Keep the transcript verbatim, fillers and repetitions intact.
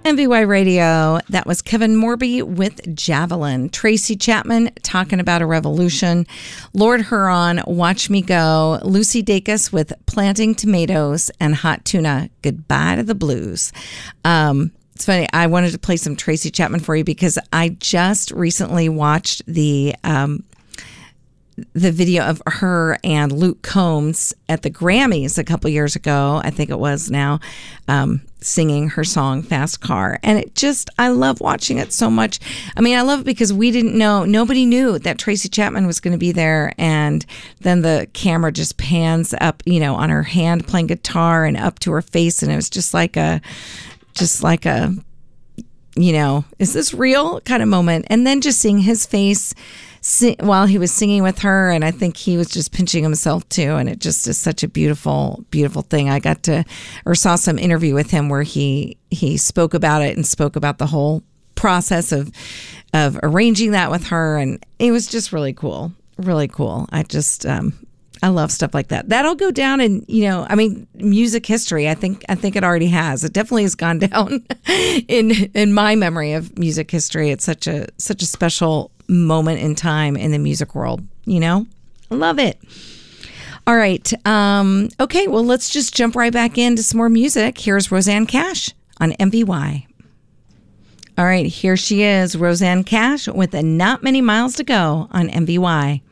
M V Y Radio. That was Kevin Morby with Javelin. Tracy Chapman talking about a revolution. Lord Huron, Watch Me Go. Lucy Dacus with Planting Tomatoes, and Hot Tuna, Goodbye to the Blues. Um, it's funny. I wanted to play some Tracy Chapman for you because I just recently watched the um, the video of her and Luke Combs at the Grammys a couple years ago, I think it was now, um, singing her song Fast Car. And it just, I love watching it so much. I mean, I love it because we didn't know, nobody knew that Tracy Chapman was going to be there. And then the camera just pans up, you know, on her hand playing guitar and up to her face. And it was just like a, just like a, you know, is this real kind of moment? And then just seeing his face sing, while he was singing with her, and I think he was just pinching himself too, and it just is such a beautiful, beautiful thing. I got to, or saw some interview with him where he he spoke about it and spoke about the whole process of of arranging that with her, and it was just really cool, really cool. I just um, I love stuff like that. That'll go down in, you know, I mean, music history. I think I think it already has. It definitely has gone down in in my memory of music history. It's such a such a special moment in time in the music world, you know? I love it. All right. Um, okay, well, let's just jump right back into some more music. Here's Rosanne Cash on M V Y. All right, here she is, Rosanne Cash with a Not Many Miles to Go on M V Y.